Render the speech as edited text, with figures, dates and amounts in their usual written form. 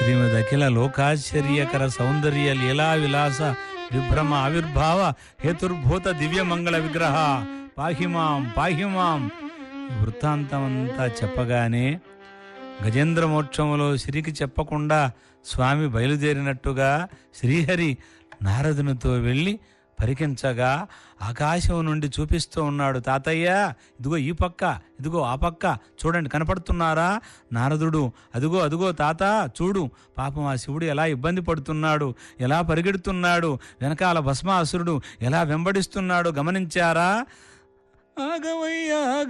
శ్రీమద్ అఖిల లోకాశ్చర్యకర సౌందర్య లీలా విలాస విభ్రమ ఆవిర్భావ హేతుర్భూత దివ్యమంగళ విగ్రహ పాహిమాం పాహిమాం. వృత్తాంతమంతా చెప్పగానే గజేంద్ర మోక్షములో సిరికి చెప్పకుండా స్వామి బయలుదేరినట్టుగా శ్రీహరి నారదునితో వెళ్ళి పరికించగా ఆకాశం నుండి చూపిస్తూ ఉన్నాడు, తాతయ్య ఇదిగో ఈ పక్క, ఇదిగో ఆ పక్క చూడండి, కనపడుతున్నారా? నారదుడు అదిగో అదిగో తాత చూడు, పాపం ఆ శివుడు ఎలా ఇబ్బంది పడుతున్నాడు, ఎలా పరిగెడుతున్నాడు, వెనకాల భస్మాసురుడు ఎలా వెంబడిస్తున్నాడు గమనించారా? ఆగవయ్యా